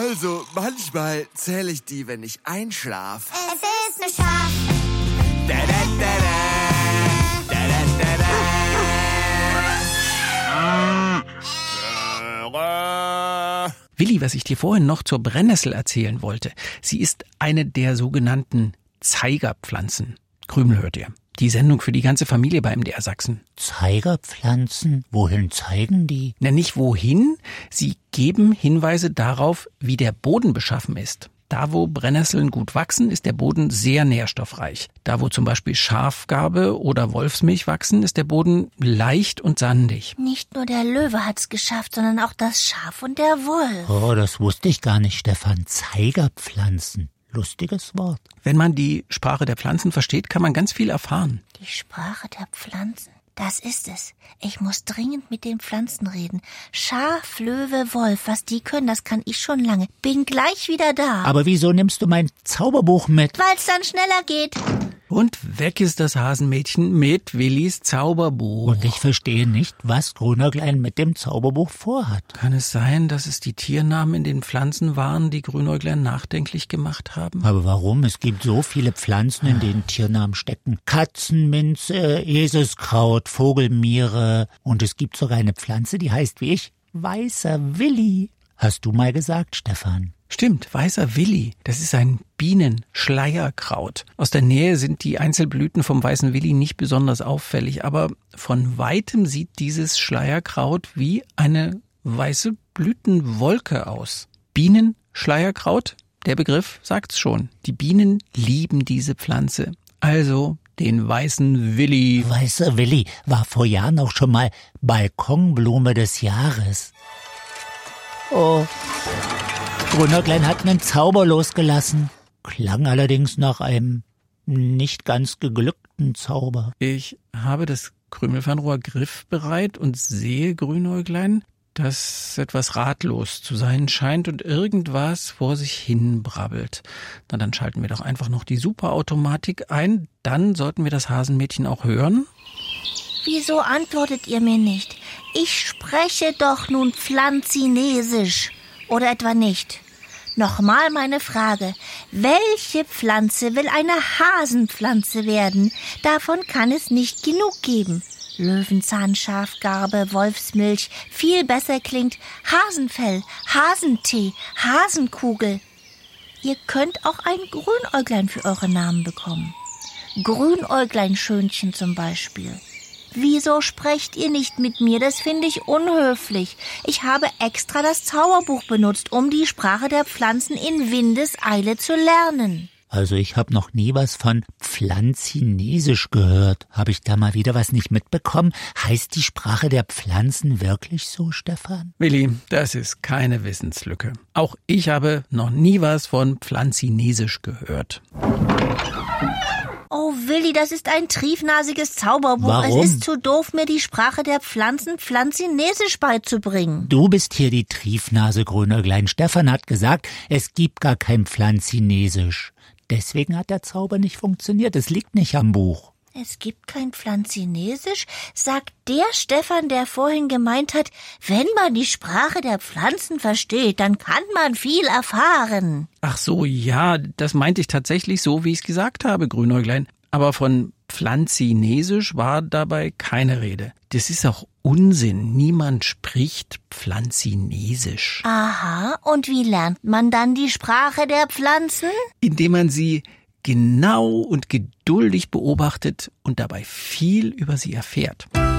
Also, manchmal zähle ich die, wenn ich einschlafe. Es ist ne Schaf. Da, da, da, da. Da, da, da, da. Willi, was ich dir vorhin noch zur Brennnessel erzählen wollte. Sie ist eine der sogenannten Zeigerpflanzen. Krümel hört ihr. Die Sendung für die ganze Familie bei MDR Sachsen. Zeigerpflanzen? Wohin zeigen die? Na, nicht wohin. Sie geben Hinweise darauf, wie der Boden beschaffen ist. Da, wo Brennnesseln gut wachsen, ist der Boden sehr nährstoffreich. Da, wo zum Beispiel Schafgarbe oder Wolfsmilch wachsen, ist der Boden leicht und sandig. Nicht nur der Löwe hat's geschafft, sondern auch das Schaf und der Wolf. Oh, das wusste ich gar nicht, Stefan. Zeigerpflanzen. Lustiges Wort. Wenn man die Sprache der Pflanzen versteht, kann man ganz viel erfahren. Die Sprache der Pflanzen, das ist es. Ich muss dringend mit den Pflanzen reden. Schaf, Löwe, Wolf, was die können, das kann ich schon lange. Bin gleich wieder da. Aber wieso nimmst du mein Zauberbuch mit? Weil's dann schneller geht. Und weg ist das Hasenmädchen mit Willis Zauberbuch. Und ich verstehe nicht, was Grünäuglein mit dem Zauberbuch vorhat. Kann es sein, dass es die Tiernamen in den Pflanzen waren, die Grünäuglein nachdenklich gemacht haben? Aber warum? Es gibt so viele Pflanzen, in denen Tiernamen stecken. Katzenminze, Eselskraut, Vogelmiere. Und es gibt sogar eine Pflanze, die heißt wie ich, Weißer Willi. Hast du mal gesagt, Stefan? Stimmt, Weißer Willi. Das ist ein Bienenschleierkraut. Aus der Nähe sind die Einzelblüten vom Weißen Willi nicht besonders auffällig, aber von weitem sieht dieses Schleierkraut wie eine weiße Blütenwolke aus. Bienenschleierkraut, der Begriff sagt's schon. Die Bienen lieben diese Pflanze. Also den Weißen Willi. Weißer Willi war vor Jahren auch schon mal Balkonblume des Jahres. Oh, Grünäuglein hat einen Zauber losgelassen. Klang allerdings nach einem nicht ganz geglückten Zauber. Ich habe das Krümelfernrohr griffbereit und sehe Grünäuglein, das etwas ratlos zu sein scheint und irgendwas vor sich hin brabbelt. Na, dann schalten wir doch einfach noch die Superautomatik ein. Dann sollten wir das Hasenmädchen auch hören. Wieso antwortet ihr mir nicht? Ich spreche doch nun Pflanzinesisch. Oder etwa nicht? Nochmal meine Frage. Welche Pflanze will eine Hasenpflanze werden? Davon kann es nicht genug geben. Löwenzahn, Schafgarbe, Wolfsmilch. Viel besser klingt Hasenfell, Hasentee, Hasenkugel. Ihr könnt auch ein Grünäuglein für eure Namen bekommen. Grünäugleinschönchen zum Beispiel. Wieso sprecht ihr nicht mit mir? Das finde ich unhöflich. Ich habe extra das Zauberbuch benutzt, um die Sprache der Pflanzen in Windeseile zu lernen. Also ich habe noch nie was von Pflanzinesisch gehört. Habe ich da mal wieder was nicht mitbekommen? Heißt die Sprache der Pflanzen wirklich so, Stefan? Willi, das ist keine Wissenslücke. Auch ich habe noch nie was von Pflanzinesisch gehört. Oh Willi, das ist ein triefnasiges Zauberbuch. Warum? Es ist zu doof, mir die Sprache der Pflanzen Pflanzinesisch beizubringen. Du bist hier die Triefnase, Grünäuglein. Stefan hat gesagt, es gibt gar kein Pflanzinesisch. Deswegen hat der Zauber nicht funktioniert. Es liegt nicht am Buch. Es gibt kein Pflanzinesisch, sagt der Stefan, der vorhin gemeint hat, wenn man die Sprache der Pflanzen versteht, dann kann man viel erfahren. Ach so, ja, das meinte ich tatsächlich so, wie ich es gesagt habe, Grünäuglein. Aber von Pflanzinesisch war dabei keine Rede. Das ist auch Unsinn. Niemand spricht Pflanzinesisch. Aha, und wie lernt man dann die Sprache der Pflanzen? Indem man sie genau und geduldig beobachtet und dabei viel über sie erfährt.